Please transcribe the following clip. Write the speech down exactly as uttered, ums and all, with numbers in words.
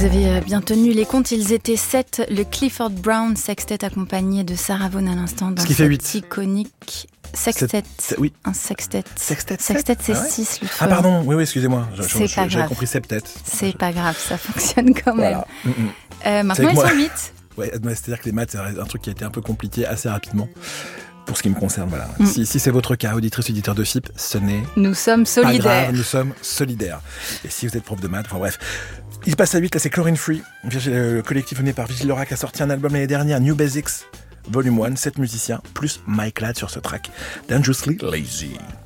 Vous avez bien tenu les comptes, ils étaient sept. Le Clifford Brown Sextet accompagné de Sarah Vaughan à l'instant dans Ce qui fait cette huit. iconique sextet. C'est- oui. Un sextet. Sextet, Sextet, c'est ah ouais six. Le Ah pardon, oui, oui, excusez-moi. Je- je- C'est je- pas J'avais grave. compris septet. C'est pas grave, ça fonctionne quand même. Voilà. Mm, mm. Euh, maintenant, C'est que ils moi- sont huit. Ouais, mais c'est-à-dire que les maths, c'est un truc qui a été un peu compliqué assez rapidement. Pour ce qui me concerne, voilà. Mm. Si, si c'est votre cas, auditrice, auditeur de F I P, ce n'est Nous sommes pas solidaires. grave, nous sommes solidaires. Et si vous êtes prof de maths, enfin bref. Il passe à huit, là c'est Chlorine Free. Virgil- Le collectif mené par Vigil Lorac a sorti un album l'année dernière, New Basics, Volume un, sept musiciens, plus Mike Ladd sur ce track, Dangerously Lazy.